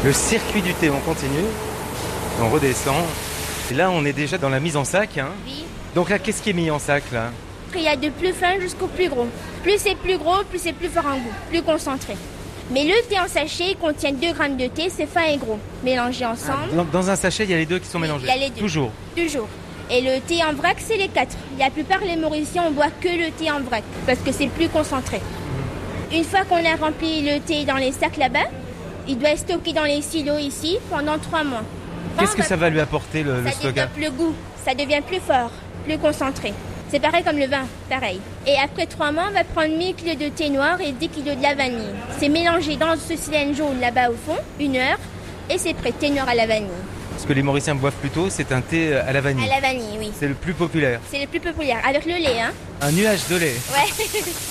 Le circuit du thé, on continue, on redescend. Et là, on est déjà dans la mise en sac. Hein. Oui. Donc là, qu'est-ce qui est mis en sac là? Il y a de plus fin jusqu'au plus gros. Plus c'est plus gros, plus c'est plus fort en goût, plus concentré. Mais le thé en sachet il contient 2 grammes de thé, c'est fin et gros. Mélangés ensemble. Dans un sachet, il y a les deux qui sont mélangés. Il y a les deux. Toujours. Toujours. Et le thé en vrac, c'est les 4. La plupart des Mauriciens, on boit que le thé en vrac, parce que c'est plus concentré. Une fois qu'on a rempli le thé dans les sacs là-bas, il doit être stocké dans les silos ici pendant 3 mois. Qu'est-ce que ça va lui apporter le Ça stockage? développe le goût, ça devient plus fort, plus concentré. C'est pareil comme le vin, pareil. Et après 3 mois, on va prendre 1000 kg de thé noir et 10 kg de la vanille. C'est mélangé dans ce cylindre jaune là-bas au fond, 1 heure, et c'est prêt, thé noir à la vanille. Ce que les Mauriciens boivent plutôt, c'est un thé à la vanille. À la vanille, oui. C'est le plus populaire. C'est le plus populaire, avec le lait, hein. Un nuage de lait. Ouais.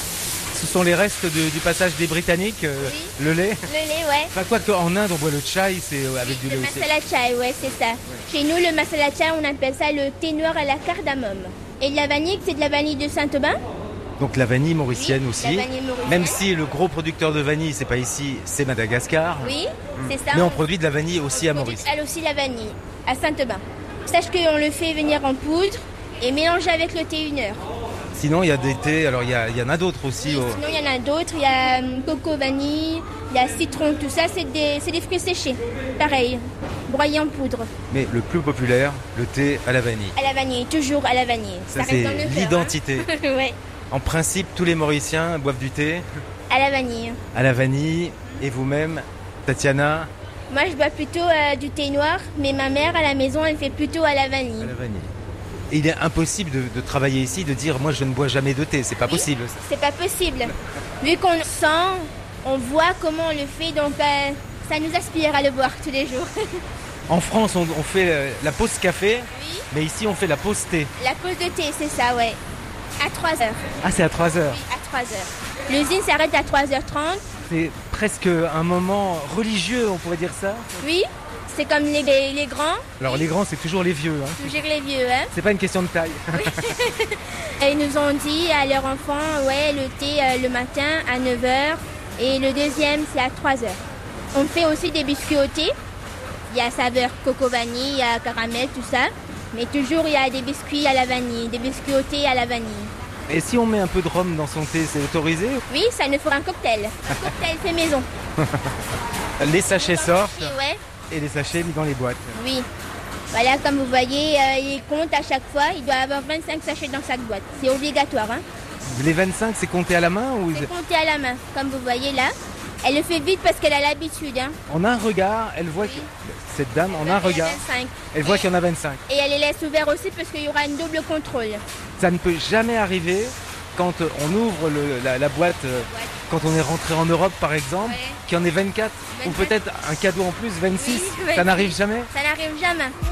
Ce sont les restes du passage des Britanniques, Oui. le lait. Le lait, ouais. Enfin, quoi qu'en Inde, on boit le chai, c'est avec du lait Le aussi. masala chai, ouais, c'est ça. Chez nous, le masala chai, on appelle ça le thé noir à la cardamome. Et de la vanille, c'est de la vanille de Saint-Aubin. Donc la vanille mauricienne Oui, aussi. la vanille mauricienne. Même si le gros producteur de vanille, c'est pas ici, c'est Madagascar. Oui, c'est ça. Mais on produit de la vanille aussi à produit, Maurice. elle aussi la vanille, à Saint-Aubin. Sache qu'on le fait venir en poudre et mélanger avec le thé 1 heure. Sinon, il y a des thés, alors il y en a d'autres aussi. Oui, sinon, il y en a d'autres. Il y a coco vanille, il y a citron, tout ça, c'est des fruits séchés. Pareil, broyés en poudre. Mais le plus populaire, le thé à la vanille. À la vanille, toujours à la vanille. Ça, reste c'est dans le cœur, l'identité. hein. Ouais, En principe, tous les Mauriciens boivent du thé à la vanille. à la vanille. Et vous-même, Tatiana, Moi, je bois plutôt du thé noir, mais ma mère, à la maison, elle fait plutôt à la vanille. à la vanille. Et il est impossible de travailler ici, de dire moi je ne bois jamais de thé, c'est pas possible. Ça. C'est pas possible. Vu qu'on sent, on voit comment on le fait, donc ça nous aspire à le boire tous les jours. En France, on fait la pause café, Oui. mais ici on fait la pause thé. La pause de thé, c'est ça, ouais. À 3 heures. Ah, c'est à 3 heures. Oui, à 3 heures. L'usine s'arrête à 3h30. C'est presque un moment religieux, on pourrait dire ça. Oui, c'est comme les grands, Alors les grands, c'est toujours les vieux. Hein. toujours les vieux, hein. C'est pas une question de taille. Et ils nous ont dit à leurs enfants, ouais, le thé le matin à 9h et le deuxième, c'est à 3h. On fait aussi des biscuits au thé. Il y a saveur coco vanille, il y a caramel, tout ça. Mais toujours, il y a des biscuits à la vanille, des biscuits au thé à la vanille. Et si on met un peu de rhum dans son thé, c'est autorisé? Oui, ça nous fera un cocktail. Un cocktail fait maison. Les sachets sortent Ouais, et les sachets mis dans les boîtes. oui. Voilà, comme vous voyez, il compte à chaque fois. Il doit avoir 25 sachets dans chaque boîte. C'est obligatoire, hein. Les 25, c'est compté à la main ou C'est compté à la main, comme vous voyez là. Elle le fait vite parce qu'elle a l'habitude, hein. En un regard, elle voit que cette dame, en un regard, 25. elle voit qu'il y en a 25. Et elle les laisse ouverts aussi parce qu'il y aura une double contrôle. Ça ne peut jamais arriver quand on ouvre la boîte, quand on est rentré en Europe par exemple, Ouais. qu'il y en ait 24, ou 24. peut-être un cadeau en plus, 26. Oui, Ça n'arrive jamais. Ça n'arrive jamais.